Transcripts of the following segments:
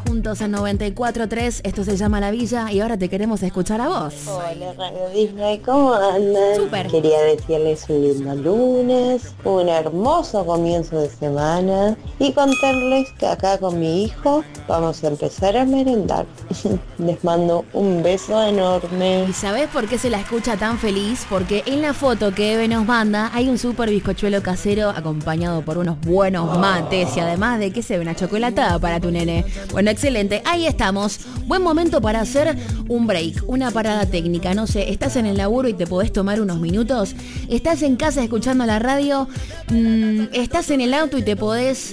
juntos en 94.3. Esto se llama La Villa y ahora te queremos escuchar a vos. Hola Radio Disney, ¿cómo andan? Súper. Quería decirles un lindo lunes, un hermoso comienzo de semana y contarles que acá con mi hijo vamos a empezar a merendar. Les mando un beso enorme. ¿Y sabés por qué se la escucha tan feliz? Porque en la foto que Eve nos manda hay un súper bizcochuelo casero acompañado por unos buenos mates y además de que se ve una chocolatada para tu nene. Bueno, excelente, ahí estamos. Buen momento para hacer un break, una parada técnica. No sé, estás en el laburo y te podés tomar unos minutos. Estás en casa escuchando la radio. Estás en el auto y te podés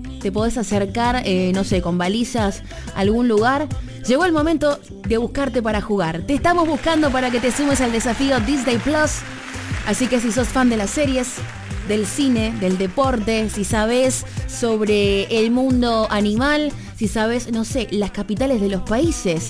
acercar, no sé, con balizas a algún lugar. Llegó el momento de buscarte para jugar. Te estamos buscando para que te sumes al desafío Disney Plus. Así que si sos fan de las series, del cine, del deporte, si sabés sobre el mundo animal, si sabés, no sé, las capitales de los países,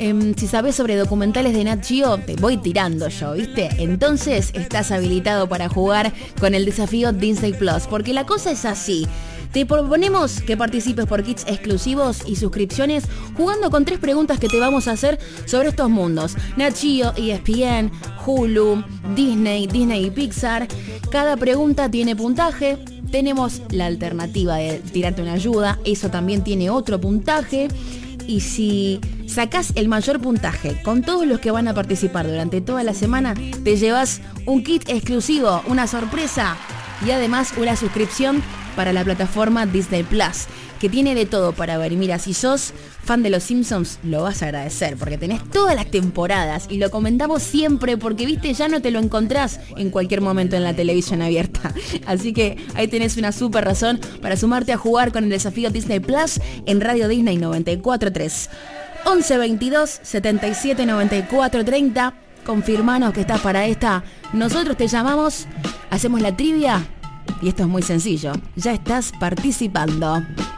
si sabés sobre documentales de Nat Geo, te voy tirando yo, ¿viste? Entonces estás habilitado para jugar con el desafío Disney Plus, porque la cosa es así. Te proponemos que participes por kits exclusivos y suscripciones jugando con 3 preguntas que te vamos a hacer sobre estos mundos: Nat Geo, ESPN, Hulu, Disney y Pixar. Cada pregunta tiene puntaje. Tenemos la alternativa de tirarte una ayuda, eso también tiene otro puntaje. Y si sacás el mayor puntaje con todos los que van a participar durante toda la semana, te llevas un kit exclusivo, una sorpresa y además una suscripción para la plataforma Disney Plus, que tiene de todo para ver. Y mira, si sos fan de Los Simpsons, lo vas a agradecer, porque tenés todas las temporadas y lo comentamos siempre, porque viste, ya no te lo encontrás en cualquier momento en la televisión abierta. Así que ahí tenés una súper razón para sumarte a jugar con el desafío Disney Plus en Radio Disney 94.3. 11 22 77 94 30. Confirmanos que estás para esta. Nosotros te llamamos, hacemos la trivia. Y esto es muy sencillo, ya estás participando.